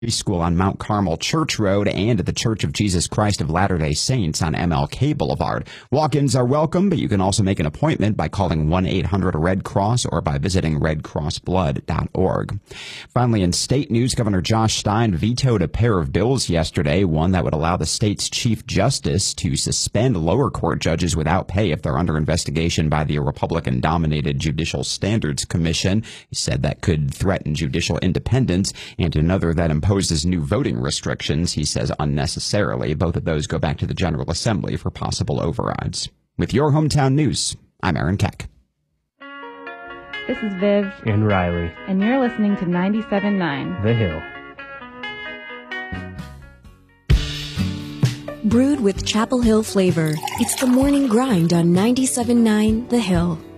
School on Mount Carmel Church Road and at the Church of Jesus Christ of Latter-day Saints on MLK Boulevard. Walk-ins are welcome, but you can also make an appointment by calling 1-800-RED-CROSS or by visiting redcrossblood.org. Finally, in state news, Governor Josh Stein vetoed a pair of bills yesterday, one that would allow the state's chief justice to suspend lower court judges without pay if they're under investigation by the Republican-dominated Judicial Standards Commission. He said that could threaten judicial independence, and another that imposes new voting restrictions, he says unnecessarily. Both of those go back to the General Assembly for possible overrides. With your hometown news, I'm Aaron Keck. This is Viv. And Riley. And you're listening to 97.9 The Hill. Brewed with Chapel Hill flavor, it's the morning grind on 97.9 The Hill.